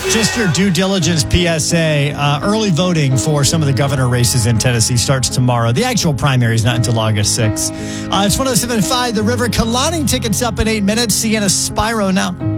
Just your due diligence PSA. Early voting for some of the governor races in Tennessee starts tomorrow. The actual primary is not until August 6th. It's 107.5 The River. Kalani tickets up in 8 minutes. Sienna Spyro now.